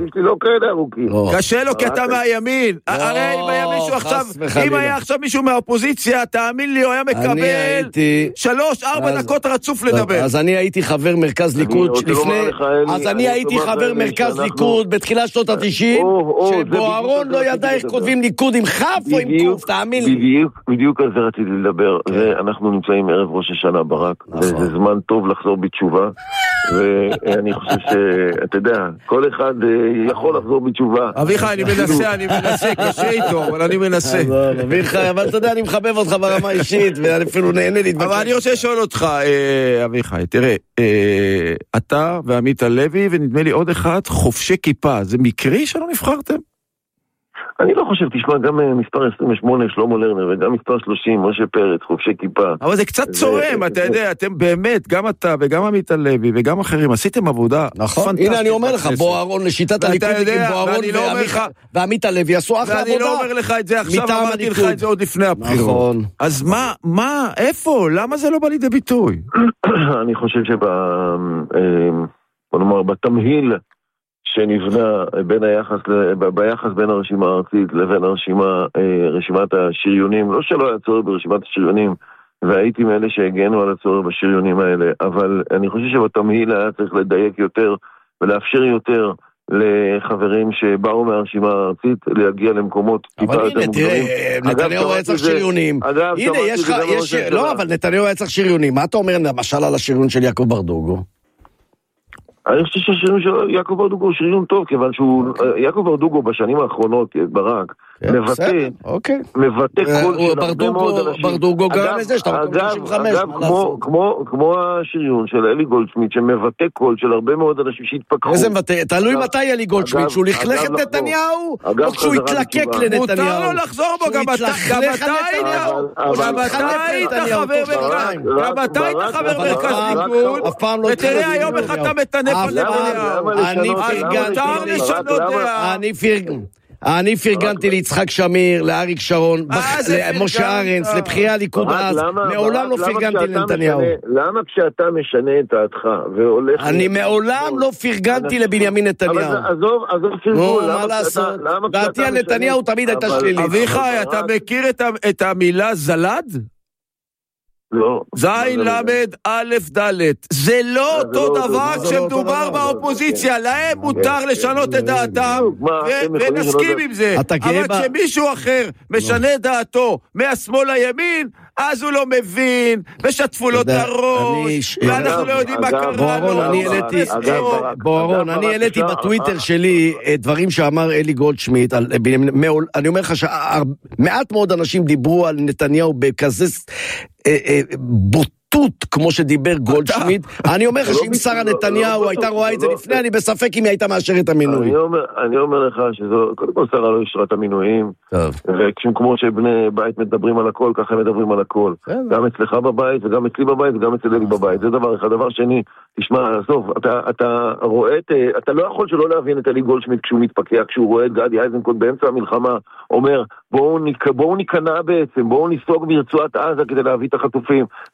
קשה לו כי אתה מהימין. הרי אם היה מישהו עכשיו, אם היה עכשיו מישהו מהאופוזיציה, תאמין לי, הוא היה מקבל שלוש, ארבע דקות רצוף לדבר. אז אני הייתי חבר מרכז ליכוד לפני, אז אני הייתי חבר מרכז ליכוד בתחילת שנות ה-תשעים, שבוארון לא ידע איך כותבים ליכוד עם חף או עם קוף, תאמין לי. בדיוק, בדיוק על זה רציתי לדבר. אנחנו נמצאים ערב ראש השנה ברק, זה זמן טוב לחזור בתשובה, ואני חושב שאתה יודע, כל אחד יכול לחזור בתשובה. אביחי, אני מנסה, אני מנסה, קשה איתו, אבל אני מנסה. אביחי, אבל אתה יודע, אני מחבב אותך ברמה אישית, ואני אפילו נהנה להתבקש. אבל אני רוצה לשאול אותך, אביחי, תראה, אתה ועמית הלוי, ונדמה לי עוד אחד, חובשי כיפה, זה מקרי שלא נבחרתם? אני לא חושב, תשמע, גם מספר עשרים ושמונה, שלמה לרנר, וגם מספר שלושים, משה פרץ, חובשי כיפה. אבל זה קצת צורם, אתה יודע, אתם באמת, גם אתה וגם עמית הלוי וגם אחרים, עשיתם עבודה פנטסטית. הנה אני אומר לך, בוארון לשיטת הליכודיקים, בוארון ועמית הלוי עשו אחלה עבודה. ואני לא אומר לך את זה עכשיו, אמרתי לך את זה עוד לפני הבחירות. אז מה, מה, איפה, למה זה לא בא לידי ביטוי? אני חושב שבתמהיל שנבנה בין היחס, ביחס בין הרשימה הארצית לבין הרשימה, רשימת השריונים, לא שלא היה צורך ברשימת השריונים, והייתי מאלה שהגנו על הצורך בשריונים האלה, אבל אני חושב שבתמהיל היה צריך לדייק יותר ולאפשר יותר לחברים שבאו מהרשימה הארצית להגיע למקומות טיפה יותר מוגדרים. אבל הנה, תראה, נתניהו היה צריך שריונים. הנה, יש לך, לא, אבל נתניהו היה צריך שריונים. מה אתה אומר למשל על השריון של יעקב ברדוגו? אני חושב שהשריון של יעקב ברדוגו הוא שריון טוב, כיוון שהוא, יעקב ברדוגו בשנים האחרונות, ברק, מבטא, מבטא קול של הרבה מאוד אנשים. ברדוגו גם לזה, שאתה מקום תשעים וחמש, מה לעשות? כמו השריון של אלי גולדשמיט, שמבטא קול של הרבה מאוד אנשים שהתפקחו. איזה מבטא? תלוי מתי אלי גולדשמיט, שהוא לכלך את נתניהו, או שהוא התלקק לנתניהו. מותר לו לחזור בו, גם אתה היית חבר מרכז ליכוד, ותראה היום איך אתה מטנף על נתניהו. אני פרגן. אני פרגנתי ליצחק שמיר, לאריק שרון, למשה ארנס, לבחירי הליכוד אז, מעולם לא פרגנתי לנתניהו. למה כשאתה משנה את דעתך והולך... אני מעולם לא פרגנתי לבנימין נתניהו. עזוב, עזוב פרגון. מה לעשות? דעתי על נתניהו תמיד הייתה שלילית. אביחי, אתה מכיר את המילה זלד? לא. זין למד א' ד' זה לא אותו דבר כשמדובר באופוזיציה, להם מותר לשנות את דעתם ונסכים עם זה, אבל כשמישהו אחר משנה את דעתו מהשמאל לימין, אז הוא לא מבין ושטפו לו את הראש ואנחנו לא יודעים מה קרה לו. בוארון, אני העליתי בטוויטר שלי דברים שאמר אלי גולדשמיט, אני אומר לך שמעט מאוד אנשים דיברו על נתניהו בכזה בוטות כמו שדיבר גולדשמיט. אני אומר לך שאם שרה נתניהו הייתה רואה את זה לפני, אני בספק אם היא הייתה מאשרת את המינוי. אני אומר לך שזו, קודם כל שרה לא אישרה את המינויים, וכמו שבני בית מדברים על הכל, ככה הם מדברים על הכל, גם אצלך בבית וגם אצלי בבית וגם אצל אלי בבית, זה דבר אחד. דבר שני, תשמע, עזוב, אתה רואה, אתה לא יכול שלא להבין את אלי גולדשמיט כשהוא מתפקע, כשהוא רואה את גדי איזנקוט באמצע המלחמה אומר, בואו ניכנע בעצם, בואו ניסוג ברצועת עזה כדי להביא את החטופים, וראש הממשלה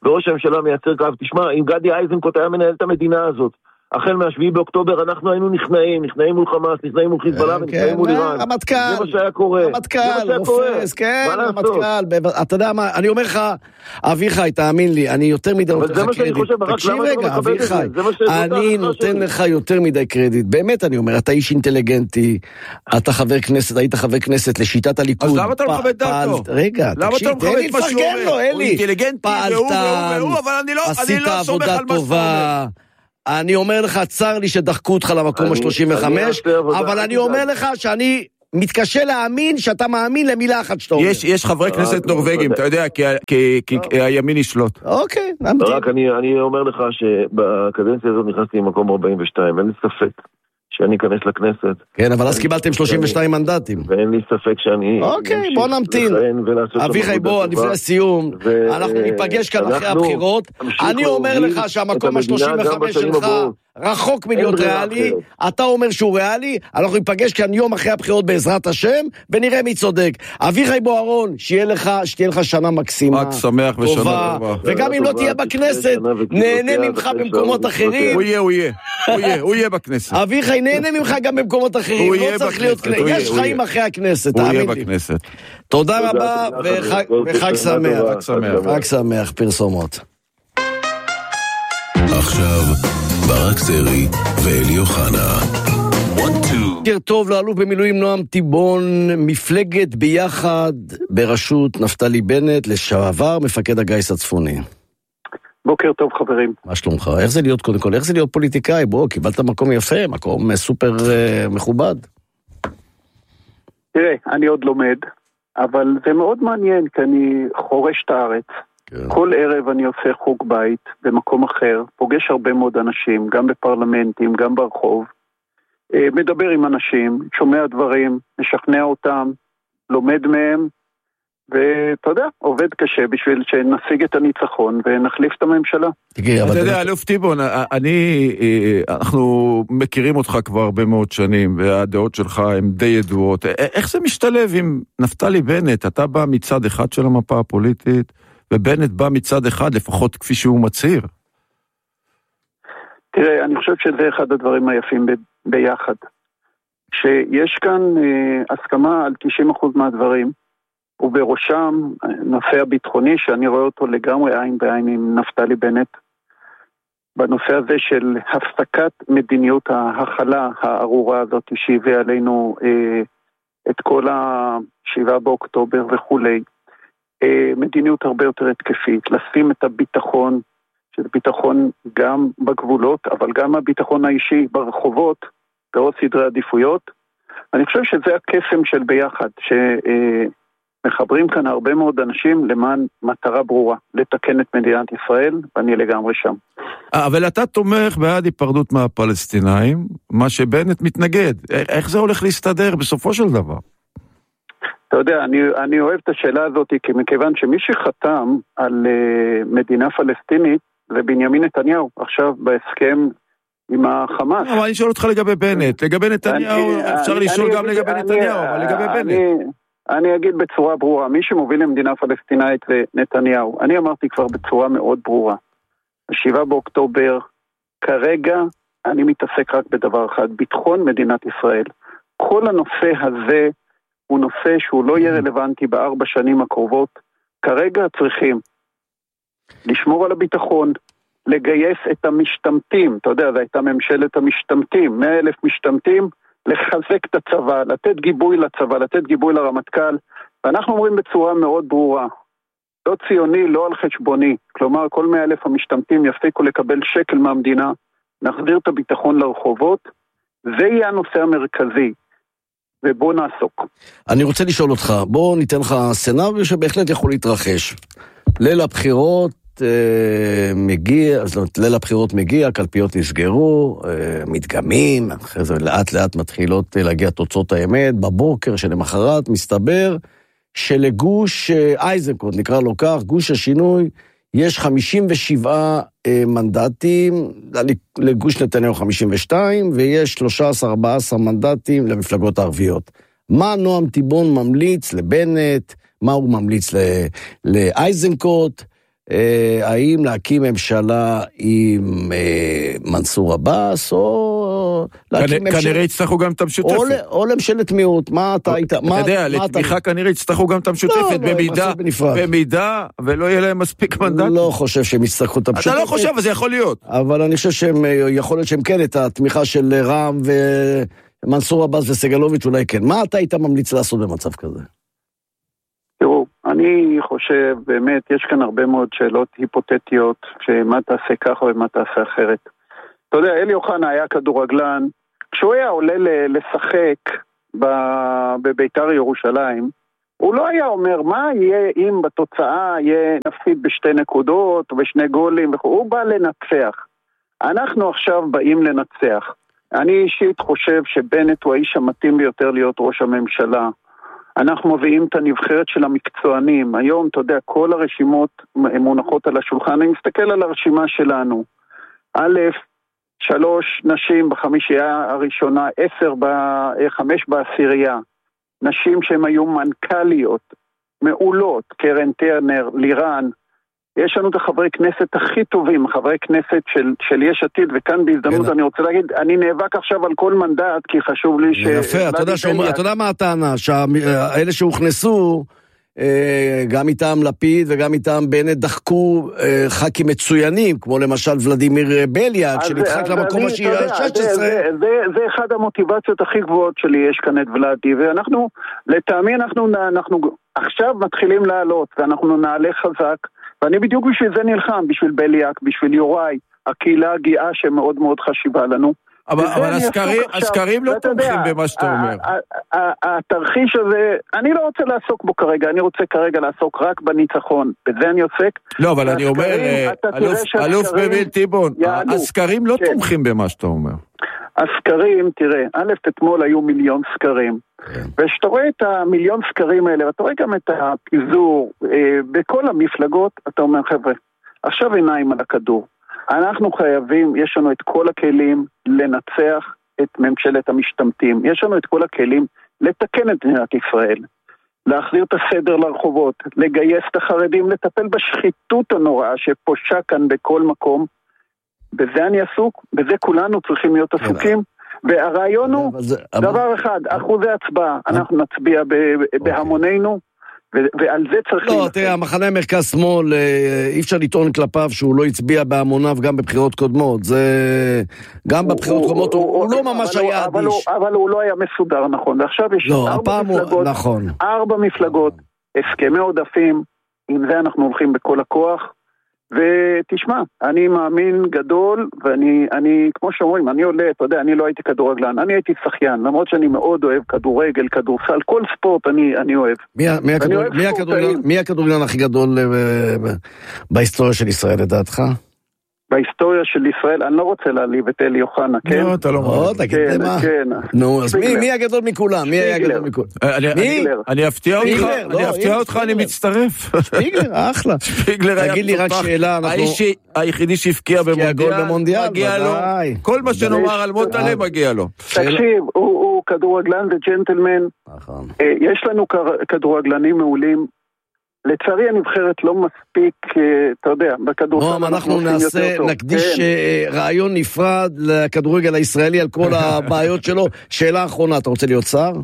הממשלה מייצר קו. תשמע, אם גדי איזנקוט היה מנהל את המדינה הזאת, החל מהשביעי באוקטובר אנחנו היינו נכנעים, נכנעים מול חמאס, נכנעים מול חיזבאללה ונכנעים מול איראן. רמטכ"ל, זה מה שהיה קורה. רמטכ"ל, רופס, כן, רמטכ"ל. אתה יודע מה, אני אומר לך, אביחי, תאמין לי, אני יותר מדי נותן לך קרדיט. תקשיב רגע, אביחי, אני נותן לך יותר מדי קרדיט. באמת אני אומר, אתה איש אינטליגנטי, אתה חבר כנסת, היית חבר כנסת לשיטת הליכוד. אז למה אתה לא מכבד דעתו? רגע, תקשיב, תן לי לפרגן לו, אלי. הוא אינטליגנטי, והוא, והוא, והוא, אבל אני לא סומך על מה שאתה אומר. אני אומר לך, צר לי שדחקו אותך למקום ה-שלושים וחמש, אבל אני אומר לך שאני מתקשה להאמין שאתה מאמין למילה אחת שאתה אומר. יש חברי כנסת נורווגים, אתה יודע, כי הימין ישלוט. אוקיי. רק אני אומר לך שבקדנציה הזאת נכנסתי למקום ארבעים ושתיים, אין לי ספק שאני אכנס לכנסת. כן, אבל אז קיבלתם שלושים ושתיים מנדטים. ואין לי ספק שאני... אוקיי, בוא נמתין. אביחי, בוא, לפני הסיום, אנחנו ניפגש כאן אחרי הבחירות. אני אומר לך שהמקום ה-שלושים וחמש שלך רחוק מלהיות ריאלי, אתה אומר שהוא ריאלי, אנחנו ניפגש כאן יום אחרי הבחירות בעזרת השם, ונראה מי צודק. אביחי בוארון, שתהיה לך שנה מקסימה. רק שמח ושנה טובה. וגם אם לא תהיה בכנסת, נהנה ממך במקומות אחרים. הוא יהיה, הוא יהיה. הוא יהיה, הוא יהיה בכנסת. אביחי, נהנה ממך גם במקומות אחרים. לא צריך להיות כנסת. יש חיים אחרי הכנסת, הוא יהיה בכנסת. תודה רבה, וחג שמח. חג שמח, פרסומות. עכשיו ברק סרי ואלי אוחנה. בוקר טוב לאלוף במילואים נועם טיבון, מפלגת ביחד בראשות נפתלי בנט, לשעבר מפקד הגיס הצפוני. בוקר טוב חברים. מה שלומך? איך זה להיות קודם כל? איך זה להיות פוליטיקאי? בוא, קיבלת מקום יפה, מקום סופר uh, מכובד. תראה, אני עוד לומד, אבל זה מאוד מעניין, כי אני חורש את הארץ. כן. כל ערב אני עושה חוג בית במקום אחר, פוגש הרבה מאוד אנשים, גם בפרלמנטים, גם ברחוב, מדבר עם אנשים, שומע דברים, משכנע אותם, לומד מהם, ואתה יודע, עובד קשה בשביל שנשיג את הניצחון ונחליף את הממשלה. אתה יודע, אלוף טיבון, אני, אנחנו מכירים אותך כבר הרבה מאוד שנים, והדעות שלך הן די ידועות. איך זה משתלב עם נפתלי בנט? אתה בא מצד אחד של המפה הפוליטית, ובנט בא מצד אחד, לפחות כפי שהוא מצהיר. תראה, אני חושב שזה אחד הדברים היפים ב- ביחד. שיש כאן אה, הסכמה על תשעים אחוז מהדברים, ובראשם נושא הביטחוני, שאני רואה אותו לגמרי עין בעין עם נפתלי בנט, בנושא הזה של הפסקת מדיניות ההחלה הארורה הזאת שהביאה עלינו אה, את כל השבעה באוקטובר וכולי. מדיניות הרבה יותר התקפית, לשים את הביטחון, שזה ביטחון גם בגבולות, אבל גם הביטחון האישי ברחובות, בעוד סדרי עדיפויות. אני חושב שזה הקסם של ביחד, שמחברים כאן הרבה מאוד אנשים למען מטרה ברורה, לתקן את מדינת ישראל, ואני לגמרי שם. אבל אתה תומך בעד היפרדות מהפלסטינאים, מה שבנט מתנגד. איך זה הולך להסתדר בסופו של דבר? אתה יודע, אני, אני אוהב את השאלה הזאת, כי מכיוון שמי שחתם על uh, מדינה פלסטינית זה בנימין נתניהו, עכשיו בהסכם עם החמאס. אבל אני שואל אותך לגבי בנט, לגבי נתניהו, אני, אפשר אני, לשאול אני גם אגיד, לגבי אני, נתניהו, אני, אבל לגבי אני, בנט. אני אגיד בצורה ברורה, מי שמוביל למדינה פלסטינאית זה נתניהו. אני אמרתי כבר בצורה מאוד ברורה, השבעה באוקטובר, כרגע אני מתעסק רק בדבר אחד, ביטחון מדינת ישראל. כל הנושא הזה הוא נושא שהוא לא יהיה רלוונטי בארבע שנים הקרובות. כרגע צריכים לשמור על הביטחון, לגייס את המשתמטים, אתה יודע, זו הייתה ממשלת המשתמטים, מאה אלף משתמטים, לחזק את הצבא, לתת גיבוי לצבא, לתת גיבוי לרמטכ"ל, ואנחנו אומרים בצורה מאוד ברורה, לא ציוני, לא על חשבוני, כלומר כל מאה אלף המשתמטים יפסיקו לקבל שקל מהמדינה, נחזיר את הביטחון לרחובות, זה יהיה הנושא המרכזי. ובוא נעסוק. אני רוצה לשאול אותך, בוא ניתן לך סצנריו שבהחלט יכול להתרחש. ליל הבחירות אה, מגיע, זאת אומרת, ליל הבחירות מגיע, קלפיות נסגרו, אה, מתגמים, אחרי זה לאט לאט מתחילות להגיע תוצאות האמת, בבוקר שלמחרת מסתבר שלגוש אה, אייזנקוט, נקרא לו כך, גוש השינוי, יש חמישים ושבעה אה, מנדטים, לגוש נתניהו חמישים ושתיים, ויש שלושה עשר ארבעה עשר מנדטים למפלגות הערביות. מה נועם טיבון ממליץ לבנט, מה הוא ממליץ לאייזנקוט, האם להקים ממשלה עם מנסור עבאס, או להקים ממשלה... כנראה יצטרכו גם את המשותפת. או לממשלת מיעוט, מה אתה היית... אתה יודע, לתמיכה כנראה יצטרכו גם את המשותפת, במידה ולא יהיה להם מספיק מנדט. לא חושב שהם יצטרכו את המשותפת. אתה לא חושב, אז זה יכול להיות. אבל אני חושב שהם, יכול להיות שהם כן, את התמיכה של רם ומנסור עבאס וסגלוביץ' אולי כן. מה אתה היית ממליץ לעשות במצב כזה? תראו, אני חושב, באמת, יש כאן הרבה מאוד שאלות היפותטיות, שמה תעשה ככה ומה תעשה אחרת. אתה יודע, אלי אוחנה היה כדורגלן, כשהוא היה עולה לשחק בביתר ירושלים, הוא לא היה אומר, מה יהיה אם בתוצאה יהיה נפסיד בשתי נקודות או בשני גולים, הוא בא לנצח. אנחנו עכשיו באים לנצח. אני אישית חושב שבנט הוא האיש המתאים ביותר להיות ראש הממשלה. אנחנו מביאים את הנבחרת של המקצוענים. היום, אתה יודע, כל הרשימות מונחות על השולחן. אני מסתכל על הרשימה שלנו. א', שלוש נשים בחמישייה הראשונה, עשר בחמש בעשירייה. נשים שהן היו מנכ"ליות, מעולות, קרן טרנר, לירן. יש לנו את החברי כנסת הכי טובים, חברי כנסת של, של יש עתיד, וכאן בהזדמנות אני רוצה להגיד, אני נאבק עכשיו על כל מנדט, כי חשוב לי ש... יפה, אתה יודע, שאומר, אתה יודע מה הטענה, שאלה שהוכנסו, גם איתם לפיד וגם איתם בנט דחקו ח"כים מצוינים, כמו למשל ולדימיר בליאק, שנדחק למקום השש עשרה. זה אחד המוטיבציות הכי גבוהות שלי, יש כאן את ולדי, ואנחנו, לטעמי אנחנו, אנחנו עכשיו מתחילים לעלות, ואנחנו נעלה חזק, ואני בדיוק בשביל זה נלחם, בשביל בליאק, בשביל יוראי, הקהילה הגאה שמאוד מאוד חשיבה לנו. אבל הסקרים לא תומכים במה שאתה אומר. התרחיש הזה, אני לא רוצה לעסוק בו כרגע, אני רוצה כרגע לעסוק רק בניצחון, בזה אני עוסק. לא, אבל אני אומר, אלוף במיל' טיבון, הסקרים לא תומכים במה שאתה אומר. הסקרים, תראה, א' אתמול היו מיליון סקרים, ושאתה רואה את המיליון סקרים האלה, ואתה רואה גם את הפיזור בכל המפלגות, אתה אומר, חבר'ה, עכשיו עיניים על הכדור. אנחנו חייבים, יש לנו את כל הכלים לנצח את ממשלת המשתמטים. יש לנו את כל הכלים לתקן את מדינת ישראל, להחזיר את הסדר לרחובות, לגייס את החרדים, לטפל בשחיתות הנוראה שפושה כאן בכל מקום. בזה אני עסוק, בזה כולנו צריכים להיות עסוקים. והרעיון הוא דבר אחד, אחוזי הצבעה, אנחנו נצביע בהמוננו, ועל זה צריך... לא, תראה, המחנה המרכז שמאל, אי אפשר לטעון כלפיו שהוא לא הצביע בהמוניו גם בבחירות קודמות. זה... גם בבחירות קודמות הוא לא ממש היה אדיש. אבל הוא לא היה מסודר, נכון. ועכשיו יש ארבע מפלגות, ארבע מפלגות, הסכמי עודפים, עם זה אנחנו הולכים בכל הכוח, ותשמע, אני מאמין גדול, ואני, אני, כמו שאומרים, אני עולה, אתה יודע, אני לא הייתי כדורגלן, אני הייתי שחיין, למרות שאני מאוד אוהב כדורגל, כדורסל, כל ספורט אני, אני אוהב. מי, מי, הכדור, אוהב מי, הכדורגלן, מי הכדורגלן הכי גדול בהיסטוריה של ישראל, לדעתך? בהיסטוריה של ישראל, אני לא רוצה להעליב את אלי אוחנה, כן? לא, אתה לא רוצה. תגיד מה. נו, אז מי הגדול מכולם? מי היה הגדול מכולם? אני אפתיע אותך, אני אפתיע אותך, אני מצטרף. שפיגלר, אחלה. שפיגלר היה תגיד לי רק שאלה, האיש היחידי שהפקיע במונדיאל, מגיע לו. כל מה שנאמר על מוטלה מגיע לו. תקשיב, הוא כדורגלן וג'נטלמן. יש לנו כדורגלנים מעולים. לצערי הנבחרת לא מספיק, אתה יודע, בכדורגל. נועם, אנחנו נעשה, נקדיש רעיון נפרד לכדורגל הישראלי על כל הבעיות שלו. שאלה אחרונה, אתה רוצה להיות שר?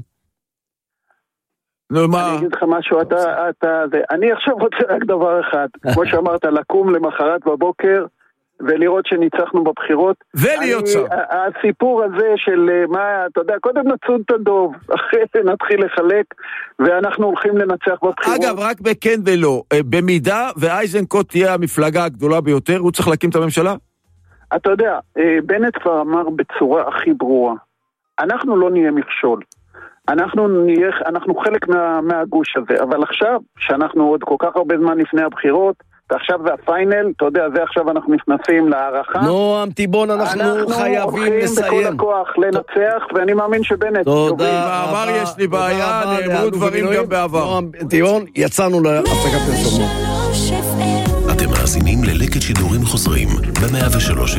נו, מה? אני אגיד לך משהו, אתה, אתה, אני עכשיו רוצה רק דבר אחד. כמו שאמרת, לקום למחרת בבוקר, ולראות שניצחנו בבחירות. ולהיות שר. הסיפור הזה של מה, אתה יודע, קודם נצוד את הדוב, אחרי זה נתחיל לחלק, ואנחנו הולכים לנצח בבחירות. אגב, רק בכן ולא, במידה ואייזנקוט תהיה המפלגה הגדולה ביותר, הוא צריך להקים את הממשלה? אתה יודע, בנט כבר אמר בצורה הכי ברורה, אנחנו לא נהיה מכשול. אנחנו נהיה, אנחנו חלק מה, מהגוש הזה, אבל עכשיו, שאנחנו עוד כל כך הרבה זמן לפני הבחירות, ועכשיו זה הפיינל, אתה יודע, זה עכשיו אנחנו נכנסים להערכה. נועם טיבון, אנחנו, אנחנו חייבים לסיים. אנחנו בכל הכוח לנצח, ואני מאמין שבנט... תודה. בעבר יש לי בעיה, נאמרו דברים גם בעבר. נועם טיבון, יצאנו להפסקת פרסומות. אתם מאזינים ללקט שידורים חוזרים ב-מאה ושלוש